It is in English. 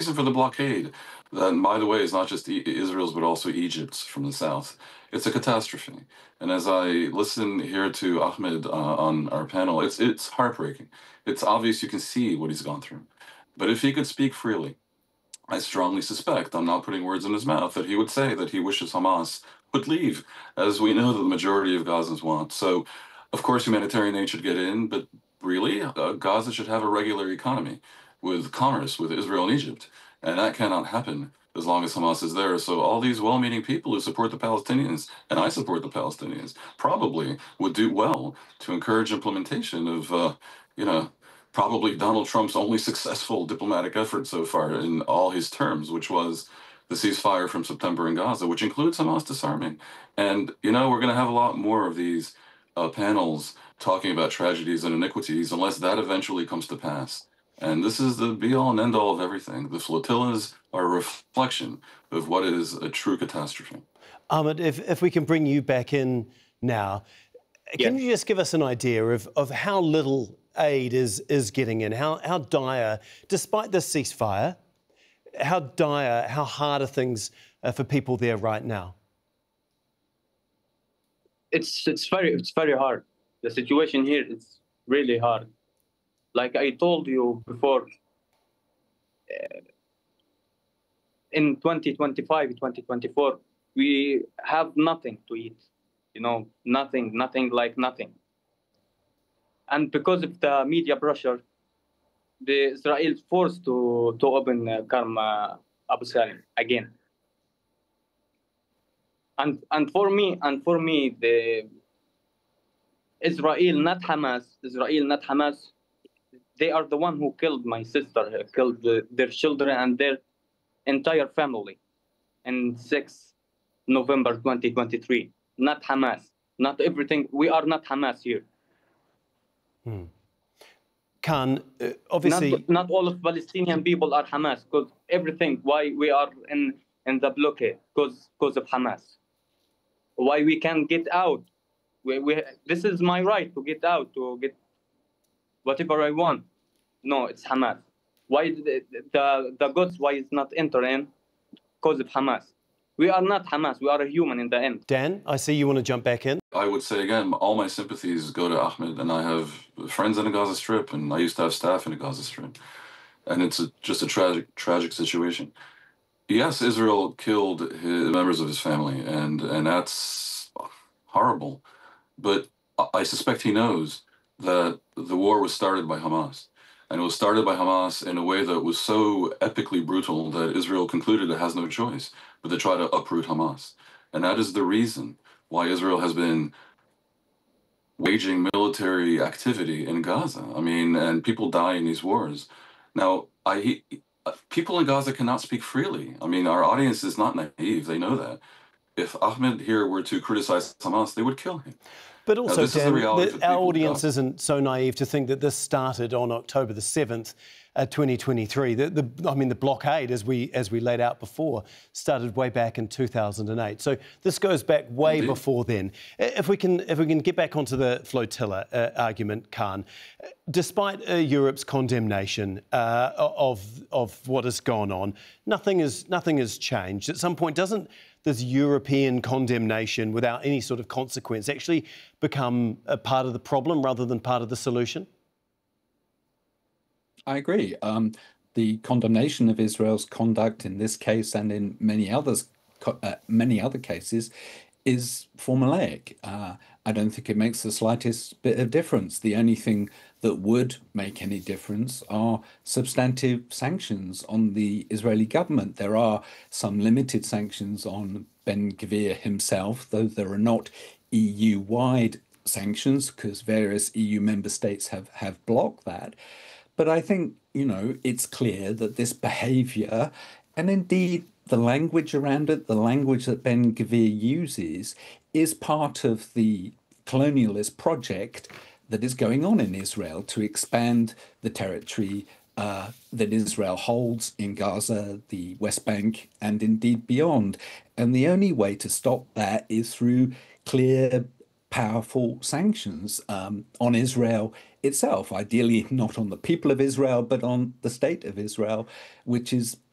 reason for the blockade, that, by the way, is not just Israel's, but also Egypt's from the south. It's a catastrophe. And as I listen here to Ahmed on our panel, it's heartbreaking. It's obvious, you can see what he's gone through. But if he could speak freely, I strongly suspect, I'm not putting words in his mouth, that he would say that he wishes Hamas would leave, as we know that the majority of Gazans want. So, of course, humanitarian aid should get in, but really, Gaza should have a regular economy with commerce with Israel and Egypt. And that cannot happen as long as Hamas is there. So all these well-meaning people who support the Palestinians, and I support the Palestinians, probably would do well to encourage implementation of, probably Donald Trump's only successful diplomatic effort so far in all his terms, which was the ceasefire from September in Gaza, which includes Hamas disarming. And, we're going to have a lot more of these panels talking about tragedies and iniquities unless that eventually comes to pass. And this is the be-all and end-all of everything. The flotillas are a reflection of what is a true catastrophe. Ahmed, if we can bring you back in now, can you just give us an idea of how little aid is getting in, how dire, despite this ceasefire, how dire, how hard are things for people there right now? It's very hard. The situation here is really hard. Like I told you before, in 2025, 2024, we have nothing to eat, nothing like nothing. And because of the media pressure, Israel is forced to open Karm Abu Salim again. And for me, the Israel, not Hamas, they are the one who killed my sister, killed their children and their entire family in 6 November 2023. Not Hamas, not everything. We are not Hamas here. Khan, obviously... Not all of Palestinian people are Hamas, because everything, why we are in the blockade, because of Hamas. Why we can get out. This is my right to get out, to get whatever I want. No, it's Hamas. Why the goods, why it's not entering? Because of Hamas. We are not Hamas. We are a human in the end. Dan, I see you want to jump back in. I would say, again, all my sympathies go to Ahmed, and I have friends in the Gaza Strip, and I used to have staff in the Gaza Strip. And it's just a tragic situation. Yes, Israel killed members of his family, and that's horrible. But I suspect he knows that the war was started by Hamas. And it was started by Hamas in a way that was so epically brutal that Israel concluded it has no choice but to try to uproot Hamas. And that is the reason why Israel has been waging military activity in Gaza. I mean, and people die in these wars. Now, people in Gaza cannot speak freely. I mean, our audience is not naive. They know that. If Ahmed here were to criticize Hamas, they would kill him. But also, Dan, our audience isn't so naive to think that this started on October the 7th, 2023. The blockade, as we laid out before, started way back in 2008. So this goes back way before then. If we can get back onto the flotilla argument, Khan, despite Europe's condemnation of what has gone on, nothing has changed. At some point, doesn't this European condemnation without any sort of consequence actually become a part of the problem rather than part of the solution? I agree. The condemnation of Israel's conduct in this case and in many other cases is formulaic. I don't think it makes the slightest bit of difference. The only thing that would make any difference are substantive sanctions on the Israeli government. There are some limited sanctions on Ben-Gvir himself, though there are not EU-wide sanctions because various EU member states have blocked that. But I think, it's clear that this behaviour, and indeed the language around it, the language that Ben-Gvir uses, is part of the colonialist project that is going on in Israel to expand the territory that Israel holds in Gaza, the West Bank, and indeed beyond. And the only way to stop that is through clear, powerful sanctions on Israel itself, ideally not on the people of Israel, but on the state of Israel, which is